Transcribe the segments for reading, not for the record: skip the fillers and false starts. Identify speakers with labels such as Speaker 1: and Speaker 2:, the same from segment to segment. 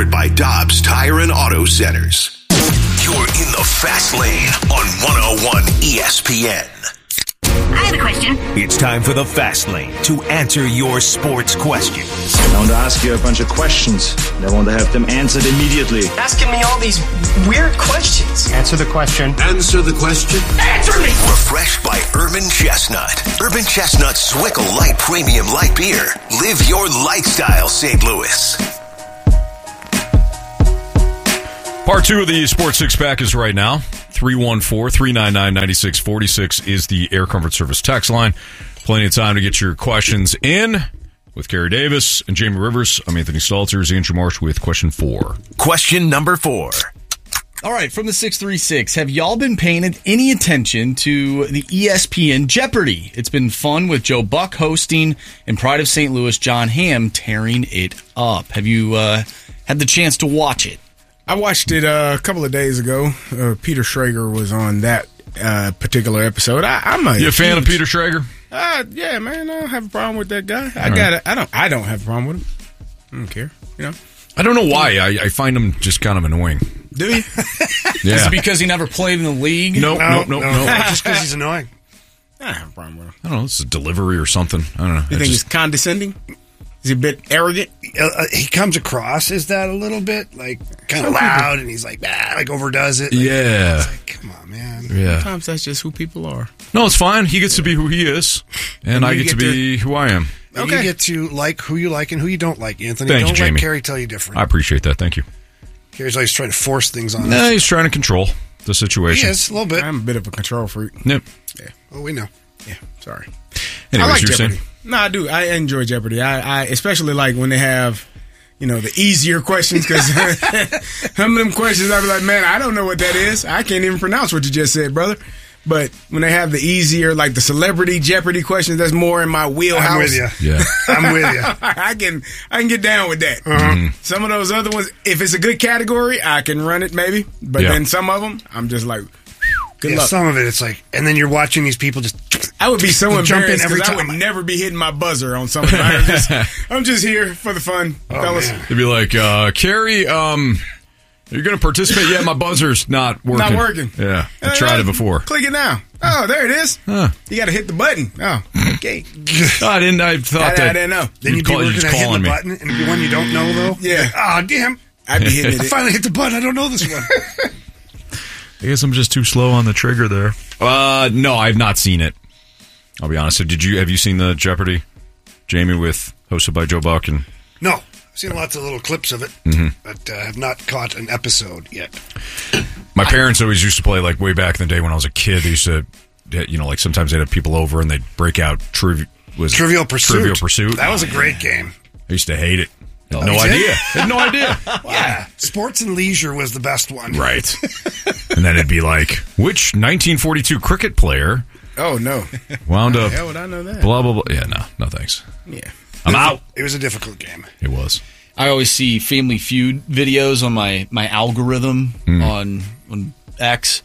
Speaker 1: powered by Dobbs Tire and Auto Centers. You're in the Fast Lane on 101 ESPN.
Speaker 2: I have a question.
Speaker 1: It's time for the Fast Lane to answer your sports questions.
Speaker 3: I want to ask you a bunch of questions. I want to have them answered immediately.
Speaker 4: Asking me all these weird questions.
Speaker 5: Answer the question.
Speaker 1: Answer the question.
Speaker 4: Answer me!
Speaker 1: Refreshed by Urban Chestnut. Urban Chestnut Swickle Light Premium Light Beer. Live your lifestyle, St. Louis.
Speaker 6: Part 2 of the Sports Six Pack is right now. 314-399-9646 is the Air Comfort Service text line. Plenty of time to get your questions in. With Kerry Davis and Jamie Rivers, I'm Anthony Stalters, Andrew Marsh with question 4.
Speaker 1: Question number 4.
Speaker 7: All right, from the 636, have y'all been paying any attention to the ESPN Jeopardy? It's been fun with Joe Buck hosting and Pride of St. Louis, John Hamm tearing it up. Have you had the chance to watch it?
Speaker 8: I watched it a couple of days ago. Peter Schrager was on that particular episode. I'm
Speaker 6: You a fan of Peter Schrager?
Speaker 8: Yeah, man. I don't have a problem with that guy. I don't have a problem with him. I don't care. You know.
Speaker 6: I don't know why. I find him just kind of annoying.
Speaker 8: Do you?
Speaker 6: Yeah.
Speaker 7: Is it because he never played in the league?
Speaker 6: No.
Speaker 5: Just because he's annoying.
Speaker 8: I don't have a problem with him.
Speaker 6: I don't know. It's a delivery or something. I don't know.
Speaker 8: You think he's condescending? Is he a bit arrogant?
Speaker 5: He comes across as that a little bit, like kind of loud, and he's like overdoes it. Like,
Speaker 6: yeah.
Speaker 5: It's like, come on, man.
Speaker 6: Yeah.
Speaker 8: Sometimes that's just who people are.
Speaker 6: No, it's fine. He gets to be who he is, and I get to be who I am.
Speaker 5: And you get to like who you like and who you don't like, Anthony.
Speaker 6: Thank you,
Speaker 5: don't let
Speaker 6: Jamie.
Speaker 5: Kerry tell you different.
Speaker 6: I appreciate that. Thank you.
Speaker 5: Kerry's always trying to force things on us.
Speaker 6: Nah, he's trying to control the
Speaker 5: He
Speaker 6: situation.
Speaker 5: is, a little bit.
Speaker 8: I'm a bit of a control freak.
Speaker 6: Yep.
Speaker 8: Yeah.
Speaker 5: Oh, we know.
Speaker 8: Yeah. Sorry.
Speaker 6: Anyways,
Speaker 8: I like
Speaker 6: you're
Speaker 8: Jeopardy.
Speaker 6: saying?
Speaker 8: No, I do. I enjoy Jeopardy. I especially like when they have, the easier questions, because some of them questions I be like, man, I don't know what that is. I can't even pronounce what you just said, brother. But when they have the easier, like the celebrity Jeopardy questions, that's more in my wheelhouse.
Speaker 5: I'm with you.
Speaker 6: Yeah.
Speaker 5: I'm with you.
Speaker 8: I can get down with that. Some of those other ones, if it's a good category, I can run it maybe. But then some of them, I'm just like, good luck.
Speaker 5: Some of it, it's like, and then you're watching these people just.
Speaker 8: I would be so
Speaker 5: jump in
Speaker 8: embarrassed
Speaker 5: every
Speaker 8: because I
Speaker 5: time.
Speaker 8: would never be hitting my buzzer on something. I'm just here for the fun, fellas.
Speaker 5: Man.
Speaker 6: They'd be like, Carrie, you're going to participate? Yeah, my buzzer's not working.
Speaker 8: Not working.
Speaker 6: Yeah, I tried it before.
Speaker 8: Click it now. Oh, there it is.
Speaker 6: Huh.
Speaker 8: You got to hit the button. Oh, okay.
Speaker 6: I thought
Speaker 8: I didn't know.
Speaker 5: Then you'd be working at hitting the button, and it'd be one you don't know, though.
Speaker 8: Yeah.
Speaker 5: Oh, damn.
Speaker 8: I'd be hitting
Speaker 5: I
Speaker 8: it.
Speaker 5: finally hit the button. I don't know this one.
Speaker 6: I guess I'm just too slow on the trigger there. No, I've not seen it. I'll be honest. Have you seen the Jeopardy, Jamie, hosted by Joe Buck? And
Speaker 5: No. I've seen lots of little clips of it, but have not caught an episode yet.
Speaker 6: my parents always used to play, like, way back in the day when I was a kid. They used to, like, sometimes they'd have people over and they'd break out Trivial Pursuit.
Speaker 5: That was a great game.
Speaker 6: I used to hate it.
Speaker 5: Oh,
Speaker 6: No
Speaker 5: you did?
Speaker 6: idea. Had no idea.
Speaker 5: Yeah. Sports and Leisure was the best one.
Speaker 6: Right. And then it'd be like, which 1942 cricket player
Speaker 8: Oh, no.
Speaker 6: wound up
Speaker 8: How would I know that?
Speaker 6: blah, blah, blah. Yeah, no thanks.
Speaker 8: Yeah.
Speaker 6: I'm out.
Speaker 5: It was a difficult game.
Speaker 6: It was.
Speaker 7: I always see Family Feud videos on my algorithm on X.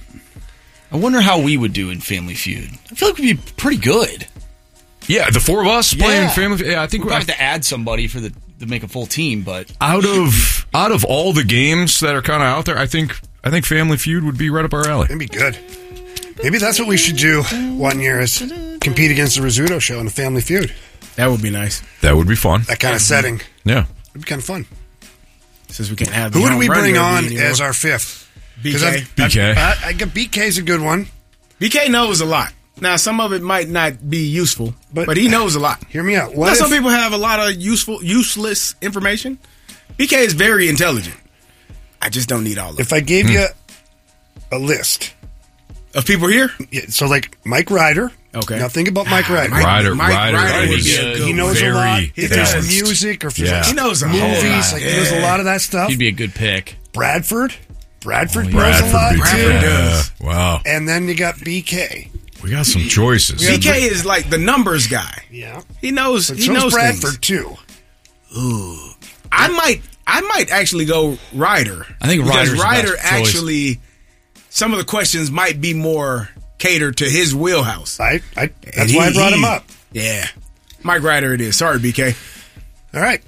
Speaker 7: I wonder how we would do in Family Feud. I feel like we'd be pretty good.
Speaker 6: Yeah, the four of us playing Family. Yeah, I think
Speaker 7: we'd have to add somebody to make a full team. But
Speaker 6: out of all the games that are kind of out there, I think Family Feud would be right up our alley.
Speaker 5: It'd be good. Maybe that's what we should do one year: is compete against the Rizzuto Show in a Family Feud.
Speaker 8: That would be nice.
Speaker 6: That would be fun.
Speaker 5: That kind of setting.
Speaker 6: Yeah,
Speaker 5: it'd be kind of fun.
Speaker 8: Since we can't have.
Speaker 5: Who would we bring on as our fifth?
Speaker 8: BK.
Speaker 6: BK.
Speaker 5: I got BK's a good one.
Speaker 8: BK knows a lot. Now, some of it might not be useful, but he knows a lot.
Speaker 5: Hear me out.
Speaker 8: Some people have a lot of useless information. BK is very intelligent. I just don't need all of it.
Speaker 5: If I gave you a list
Speaker 8: of people here,
Speaker 5: so like Mike Ryder.
Speaker 8: Okay.
Speaker 5: Now think about Mike Ryder.
Speaker 6: Ryder would be
Speaker 5: he knows a lot. If there's music or if there's
Speaker 8: he knows a
Speaker 5: movies, like he knows a lot of that stuff.
Speaker 7: He'd be a good pick.
Speaker 5: Bradford knows a
Speaker 6: Bradford
Speaker 5: lot
Speaker 6: would be
Speaker 5: too.
Speaker 6: good. Wow.
Speaker 5: And then you got BK.
Speaker 6: We got some choices.
Speaker 8: BK is like the numbers guy.
Speaker 5: Yeah,
Speaker 8: he knows.
Speaker 5: But
Speaker 8: he knows
Speaker 5: Bradford
Speaker 8: things.
Speaker 5: too.
Speaker 8: Ooh, I might actually go Ryder.
Speaker 7: I think
Speaker 8: because
Speaker 7: Ryder's
Speaker 8: Ryder
Speaker 7: the best choice.
Speaker 8: actually. Some of the questions might be more catered to his wheelhouse.
Speaker 5: That's why I brought him up.
Speaker 8: Yeah, Mike Ryder it is. Sorry, BK.
Speaker 5: All right.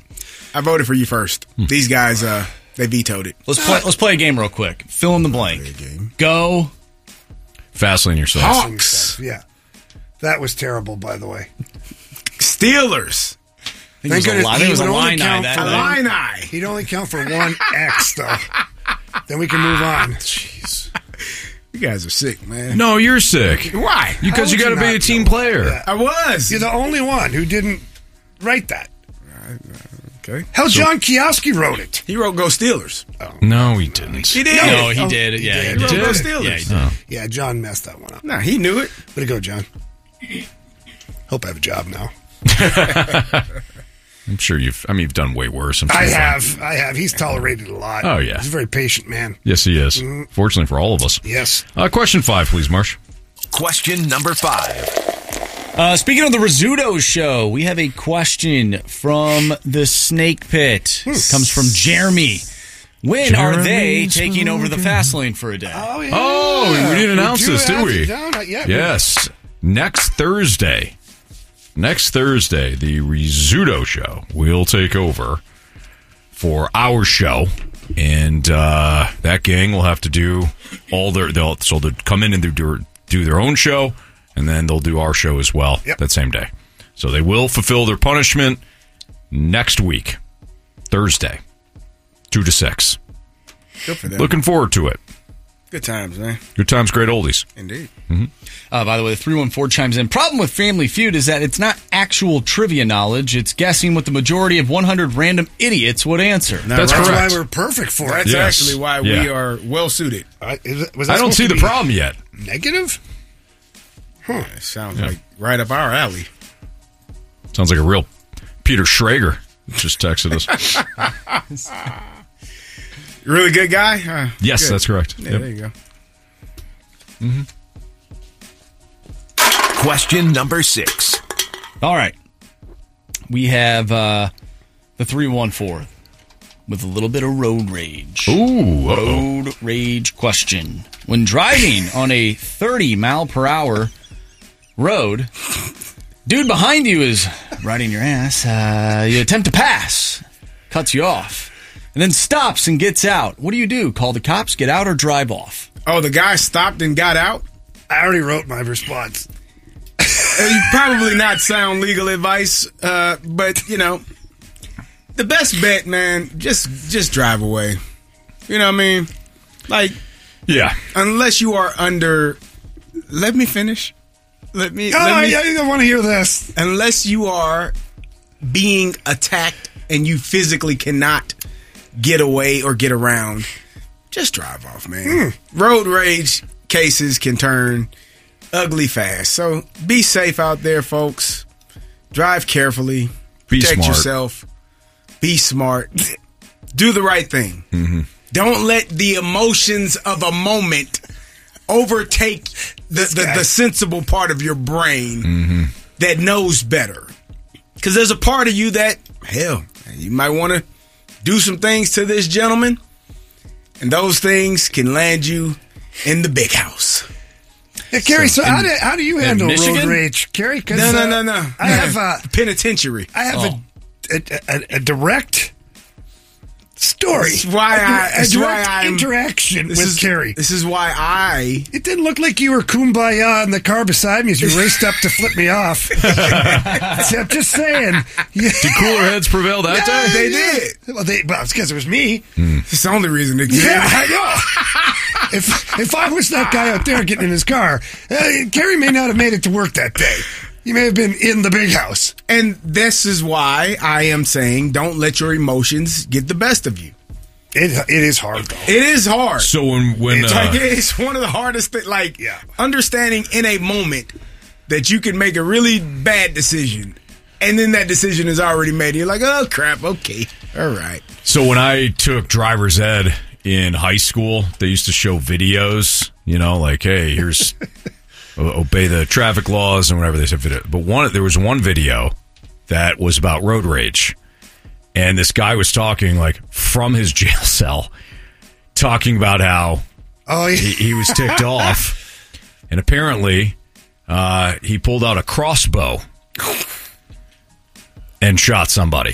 Speaker 8: I voted for you first. These guys, they vetoed it.
Speaker 7: Let's play a game real quick. Fill in the blank. Go.
Speaker 6: Fastlane yourself.
Speaker 8: Hawks.
Speaker 5: Yeah. That was terrible, by the way.
Speaker 8: Steelers.
Speaker 7: I think it was a line eye that night.
Speaker 8: Illini.
Speaker 5: He'd only count for one X, though. Then we can move on. Jeez.
Speaker 8: You guys are sick, man.
Speaker 6: No, you're sick.
Speaker 8: Why?
Speaker 6: Because you got to be a team player.
Speaker 5: Yeah.
Speaker 8: I was.
Speaker 5: You're the only one who didn't write that.
Speaker 8: Okay.
Speaker 5: Hell, John Kioski wrote it.
Speaker 8: He wrote Go Steelers.
Speaker 6: No, he didn't.
Speaker 8: He did.
Speaker 7: No, he did. Yeah,
Speaker 8: He
Speaker 7: he
Speaker 8: wrote
Speaker 7: did.
Speaker 8: Go Steelers.
Speaker 7: Yeah, he did.
Speaker 5: Yeah, John messed that one up.
Speaker 8: Nah, he knew it.
Speaker 5: Way to go, John. Hope I have a job now.
Speaker 6: I'm sure you've done way worse.
Speaker 5: I have. He's tolerated a lot.
Speaker 6: Oh, yeah.
Speaker 5: He's a very patient man.
Speaker 6: Yes, he is. Fortunately for all of us.
Speaker 5: Yes.
Speaker 6: Question 5, please, Marsh.
Speaker 1: Question number 5.
Speaker 7: Speaking of the Rizzuto show, we have a question from the Snake Pit. It comes from Jeremy. When are they taking over the fast lane for a day?
Speaker 5: Oh, yeah.
Speaker 6: Oh, we didn't announce this, did we?
Speaker 5: No, not yet.
Speaker 6: Yes. Next Thursday, the Rizzuto show will take over for our show. And that gang will have to do all they'll come in and do their own show, and then they'll do our show as well that same day. So they will fulfill their punishment next week, Thursday, 2 to 6.
Speaker 8: Good for them.
Speaker 6: Looking forward to it.
Speaker 8: Good times, man.
Speaker 6: Good times, great oldies.
Speaker 8: Indeed.
Speaker 7: By the way, the 314 chimes in. Problem with Family Feud is that it's not actual trivia knowledge. It's guessing what the majority of 100 random idiots would answer.
Speaker 6: That's
Speaker 5: That's
Speaker 6: correct.
Speaker 5: why we're perfect for
Speaker 8: That's
Speaker 5: it.
Speaker 6: Yes.
Speaker 8: actually why we
Speaker 6: Yeah.
Speaker 8: are well suited.
Speaker 5: Was that
Speaker 6: I don't
Speaker 5: supposed
Speaker 6: see
Speaker 5: to
Speaker 6: the
Speaker 5: be
Speaker 6: problem yet.
Speaker 5: Negative?
Speaker 8: It sounds like right up our alley.
Speaker 6: Sounds like a real Peter Schrager just texted us.
Speaker 8: Really good guy?
Speaker 6: Yes,
Speaker 8: Good.
Speaker 6: that's correct.
Speaker 8: Yeah,
Speaker 6: Yep.
Speaker 8: there you go.
Speaker 1: Question number 6.
Speaker 7: All right. We have the 314 with a little bit of road rage.
Speaker 6: Ooh,
Speaker 7: Road rage question. When driving on a 30-mile-per-hour road, dude behind you is riding your ass. You attempt to pass, cuts you off, and then stops and gets out. What do? Call the cops, get out, or drive off?
Speaker 8: Oh, the guy stopped and got out?
Speaker 5: I already wrote my response.
Speaker 8: Probably not sound legal advice, but, you know, the best bet, man, just drive away. You know what I mean? Like,
Speaker 6: yeah.
Speaker 8: unless you are under... Let me finish. I
Speaker 5: want to hear this.
Speaker 8: Unless you are being attacked and you physically cannot get away or get around, just drive off, man. Road rage cases can turn ugly fast. So be safe out there, folks. Drive carefully.
Speaker 6: Be
Speaker 8: Protect
Speaker 6: smart.
Speaker 8: yourself. Be smart. Do the right thing.
Speaker 6: Mm-hmm.
Speaker 8: Don't let the emotions of a moment overtake the sensible part of your brain that knows better. Because there's a part of you that, hell, you might want to do some things to this gentleman, and those things can land you in the big house.
Speaker 5: Yeah, Kerry, so how do you handle road
Speaker 7: Michigan?
Speaker 5: rage, Kerry?
Speaker 8: No.
Speaker 5: I have
Speaker 8: penitentiary.
Speaker 5: I have a direct story.
Speaker 8: That's why
Speaker 5: a direct
Speaker 8: I'm
Speaker 5: interaction with Kerry.
Speaker 8: This is why I.
Speaker 5: It didn't look like you were kumbaya in the car beside me as you raced up to flip me off. I'm just saying.
Speaker 6: Did cooler heads prevail that day?
Speaker 8: They did.
Speaker 5: Well, it's because it was me.
Speaker 8: It's the only reason it
Speaker 5: Yeah, I know. If I was that guy out there getting in his car, Kerry may not have made it to work that day. He may have been in the big house.
Speaker 8: And this is why I am saying don't let your emotions get the best of you.
Speaker 5: It is hard, though.
Speaker 8: It is hard.
Speaker 6: So when
Speaker 8: It's one of the hardest things. Like, understanding in a moment that you can make a really bad decision, and then that decision is already made. You're like, oh, crap, okay, all right.
Speaker 6: So when I took driver's ed in high school, they used to show videos, like, hey, here's obey the traffic laws and whatever they said. But there was one video that was about road rage. And this guy was talking, like, from his jail cell, talking about how he was ticked off. And apparently, he pulled out a crossbow and shot somebody.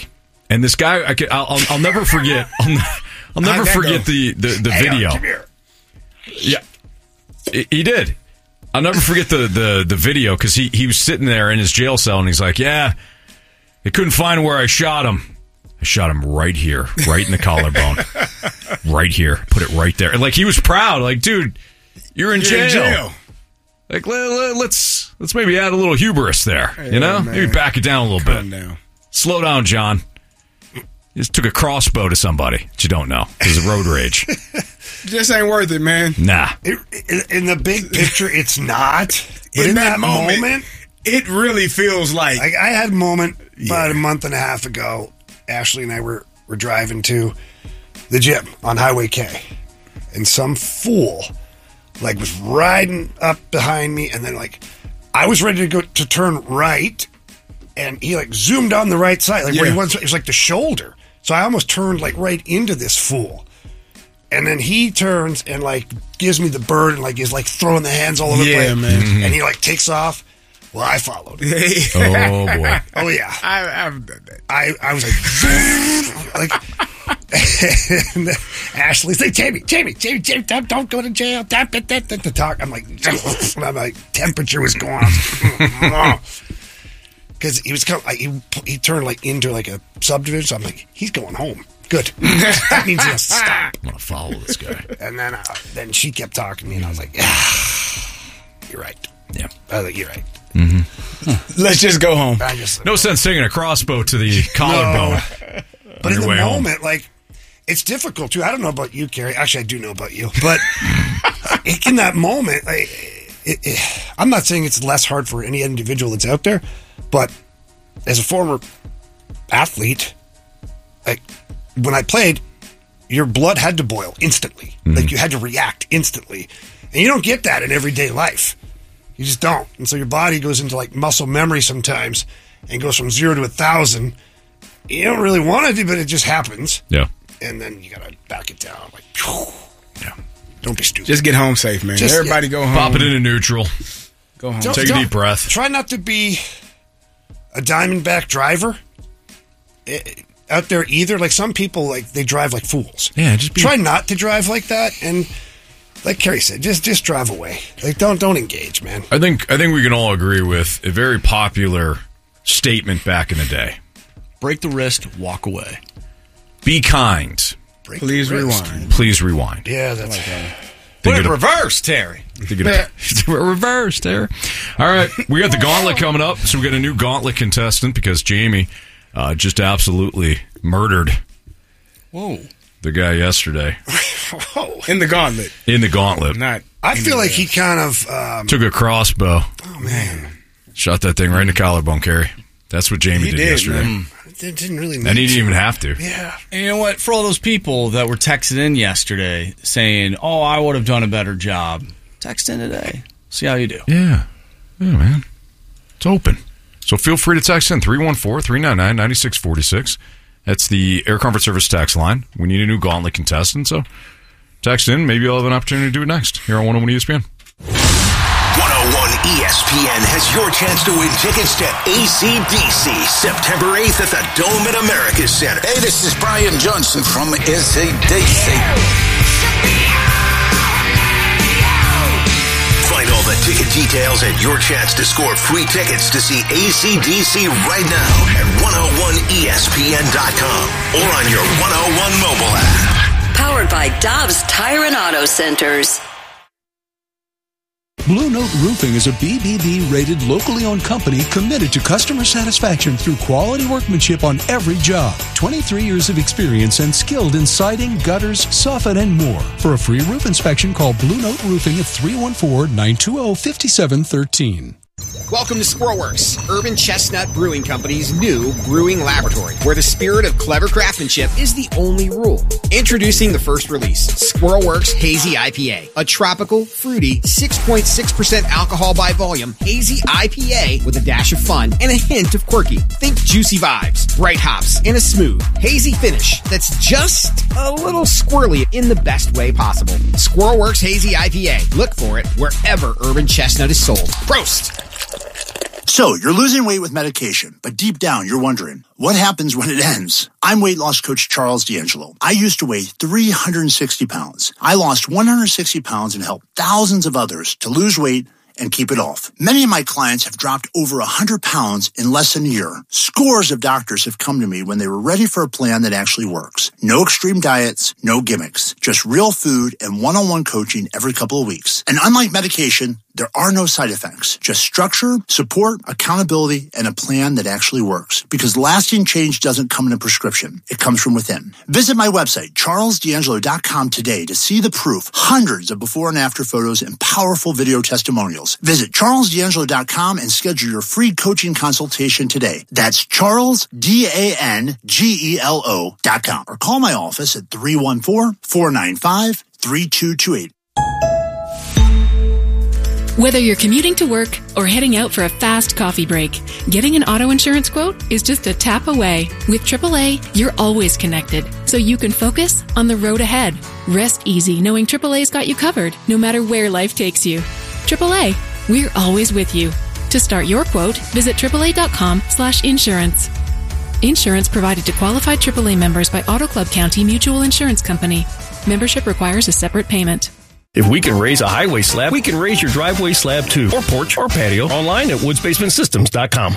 Speaker 6: And this guy, I'll never forget. I'll never forget the video.
Speaker 5: Come here.
Speaker 6: Yeah, he did. I'll never forget the video because he was sitting there in his jail cell and he's like, "Yeah, they couldn't find where I shot him. I shot him right here, right in the collarbone, right here. Put it right there." And like he was proud, like, dude, you're in jail. Like let's maybe add a little hubris there, you know? Man. Maybe back it down a little bit.
Speaker 8: Down.
Speaker 6: Slow down, John. You just took a crossbow to somebody that you don't know. It was road rage.
Speaker 8: Just ain't worth it, man.
Speaker 6: Nah.
Speaker 5: In the big picture, it's not. But
Speaker 8: in that moment, it really feels like
Speaker 5: I had a moment about a month and a half ago. Ashley and I were driving to the gym on Highway K, and some fool was riding up behind me, and then I was ready to go to turn right, and he zoomed on the right side, where he was. It was the shoulder, so I almost turned right into this fool, and then he turns and gives me the bird and is throwing the hands all over the place,
Speaker 8: man.
Speaker 5: And he takes off. Well, I followed.
Speaker 6: Oh boy!
Speaker 5: Oh yeah!
Speaker 8: I've done that.
Speaker 5: I was and Ashley's like, Jamie, don't go to jail. Don't talk. I'm like, temperature was going on. Because he was he turned into a subdivision. So I'm like, he's going home. Good. That means he has to stop.
Speaker 6: I'm gonna follow this guy.
Speaker 5: And then she kept talking to me, and I was like, you're right.
Speaker 6: Yeah,
Speaker 5: I was like, you're right.
Speaker 6: Mm-hmm.
Speaker 8: Let's just go home.
Speaker 6: No sense taking a crossbow to the collarbone.
Speaker 5: No. But in the moment, it's difficult too. I don't know about you, Carrie. Actually, I do know about you. But in that moment, I'm not saying it's less hard for any individual that's out there, but as a former athlete, when I played, your blood had to boil instantly.
Speaker 6: Mm-hmm.
Speaker 5: You had to react instantly. And you don't get that in everyday life. You just don't. And so your body goes into muscle memory sometimes and goes from 0 to 1,000. You don't really want to do, but it just happens.
Speaker 6: Yeah.
Speaker 5: And then you got to back it down.
Speaker 6: Yeah.
Speaker 5: Don't be stupid.
Speaker 8: Just get home safe, man. Everybody go home.
Speaker 6: Pop it into neutral.
Speaker 8: Go home.
Speaker 6: Take a deep breath.
Speaker 5: Try not to be a Diamondback driver out there either. Some people, they drive like fools.
Speaker 6: Yeah,
Speaker 5: try not to drive like that. And like Carrie said, just drive away. Don't engage, man.
Speaker 6: I think we can all agree with a very popular statement back in the day.
Speaker 7: Break the wrist, walk away.
Speaker 6: Be kind.
Speaker 8: Please rewind.
Speaker 6: Please rewind.
Speaker 5: Yeah, that's
Speaker 7: Put it reverse, Terry.
Speaker 6: Reverse, Terry. All right, we got the gauntlet coming up. So we got a new gauntlet contestant because Jamie just absolutely murdered the guy yesterday.
Speaker 8: In the gauntlet.
Speaker 6: In the gauntlet.
Speaker 5: I feel like he kind of
Speaker 6: took a crossbow.
Speaker 5: Oh man!
Speaker 6: Shot that thing right in the collarbone, Carrie. That's what Jamie did yesterday.
Speaker 8: Man.
Speaker 5: It didn't really.
Speaker 6: And he didn't even have to.
Speaker 5: Yeah.
Speaker 7: And you know what? For all those people that were texting in yesterday saying, "Oh, I would have done a better job," text in today. See how you do.
Speaker 6: Yeah, man. It's open. So feel free to text in 314-399-9646. That's the Air Comfort Service text line. We need a new gauntlet contestant, so text in. Maybe you'll have an opportunity to do it next here on 101 ESPN.
Speaker 1: 101 ESPN has your chance to win tickets to AC/DC September 8th at the Dome at America's Center.
Speaker 9: Hey, this is Brian Johnson from AC/DC.
Speaker 1: Find all the ticket details and your chance to score free tickets to see AC/DC right now at 101ESPN.com or on your 101 mobile app.
Speaker 10: Powered by Dobbs Tire and Auto Centers.
Speaker 11: Blue Note Roofing is a BBB-rated, locally owned company committed to customer satisfaction through quality workmanship on every job. 23 years of experience and skilled in siding, gutters, soffit, and more. For a free roof inspection, call Blue Note Roofing at 314-920-5713.
Speaker 12: Welcome to Squirrelworks, Urban Chestnut Brewing Company's new brewing laboratory, where the spirit of clever craftsmanship is the only rule. Introducing the first release, Squirrelworks Hazy IPA, a tropical, fruity, 6.6% alcohol by volume hazy IPA with a dash of fun and a hint of quirky. Think juicy vibes, bright hops, and a smooth, hazy finish that's just a little squirrely in the best way possible. Squirrelworks Hazy IPA. Look for it wherever Urban Chestnut is sold. Prost!
Speaker 13: So, you're losing weight with medication, but deep down you're wondering, what happens when it ends? I'm weight loss coach Charles D'Angelo. I used to weigh 360 pounds. I lost 160 pounds and helped thousands of others to lose weight and keep it off. Many of my clients have dropped over 100 pounds in less than a year. Scores of doctors have come to me when they were ready for a plan that actually works. No extreme diets, no gimmicks, just real food and one-on-one coaching every couple of weeks. And unlike medication, there are no side effects, just structure, support, accountability, and a plan that actually works. Because lasting change doesn't come in a prescription. It comes from within. Visit my website, charlesdangelo.com today to see the proof, hundreds of before and after photos, and powerful video testimonials. Visit charlesdangelo.com and schedule your free coaching consultation today. That's charlesdangelo.com. Or call my office at 314-495-3228.
Speaker 14: Whether you're commuting to work or heading out for a fast coffee break, getting an auto insurance quote is just a tap away. With AAA, you're always connected, so you can focus on the road ahead. Rest easy knowing AAA's got you covered, no matter where life takes you. AAA, we're always with you. To start your quote, visit AAA.com/insurance. Insurance provided to qualified AAA members by Auto Club County Mutual Insurance Company. Membership requires a separate payment.
Speaker 15: If we can raise a highway slab, we can raise your driveway slab too, or porch or patio, online at woodsbasementsystems.com.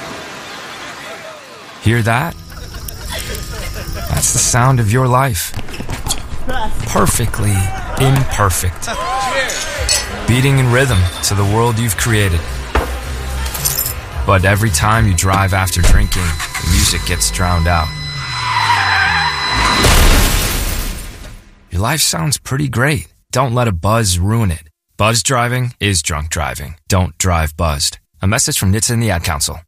Speaker 16: Hear that? That's the sound of your life. Perfectly imperfect. Beating in rhythm to the world you've created. But every time you drive after drinking, the music gets drowned out. Your life sounds pretty great. Don't let a buzz ruin it. Buzz driving is drunk driving. Don't drive buzzed. A message from NHTSA and the Ad Council.